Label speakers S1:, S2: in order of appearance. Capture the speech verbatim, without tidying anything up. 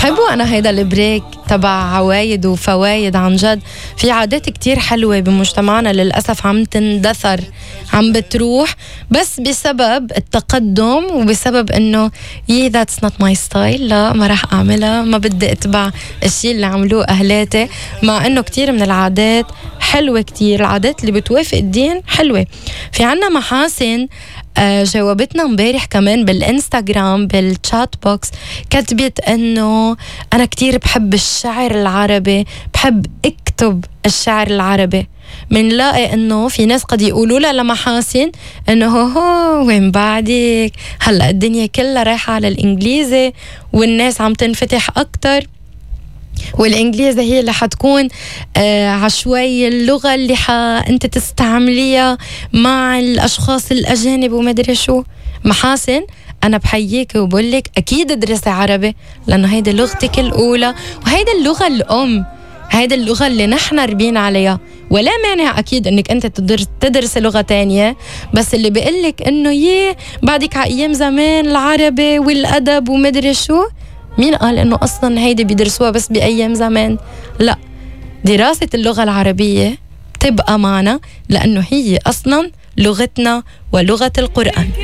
S1: بحبوا أنا هيدا البريك تبع عوايد وفوايد. عن جد في عادات كتير حلوة بمجتمعنا للأسف عم تندثر، عم بتروح بس بسبب التقدم وبسبب إنه يي that's not my style، لا ما راح أعملها، ما بدي أتبع الشيء اللي عملوه أهلاتي. مع إنه كتير من العادات حلوة، كتير العادات اللي بتوافق الدين حلوة. في عنا محاسن آه جاوبتنا امبارح كمان بالانستغرام بالشات بوكس، كتبت انه انا كتير بحب الشعر العربي، بحب اكتب الشعر العربي. منلاقي انه في ناس قد يقولوا لها لمحاسن انه هو هو وين بعدك، هلا الدنيا كلها رايحة على الانجليزي والناس عم تنفتح اكتر، والإنجليزي هي اللي حتكون آه عشوائي اللغة اللي ح... أنت تستعمليها مع الأشخاص الأجانب وما أدري شو. محاسن أنا بحييك وبقولك أكيد ادرسي عربي، لأنه هيدا لغتك الأولى وهيدا اللغة الأم، هيدا اللغة اللي نحن ربينا عليها. ولا مانع أكيد أنك أنت تدرس, تدرس لغة تانية، بس اللي بيقلك أنه يه بعدك على أيام زمان العربي والأدب وما أدري شو، مين قال إنه أصلاً هيدي بيدرسوها بس بأيام زمان؟ لا، دراسة اللغة العربية تبقى معنا لأنه هي أصلاً لغتنا ولغة القرآن.